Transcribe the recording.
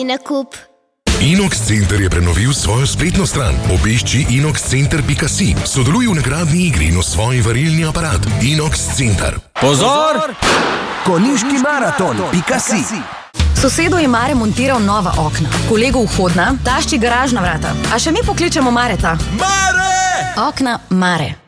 Polni nakup. Inox Center je prenovil svojo spletno stran. Obišči inoxcenter.si. Sodeluj v nagradni igri in osvoji varilni aparat. Inox Center. Pozor! Konjiški maraton.si. Sosedu je Mare montiral nova okna, kolegu vhodna, tašči garažna vrata. A še mi pokličemo Mareta. Mare! Okna Mare.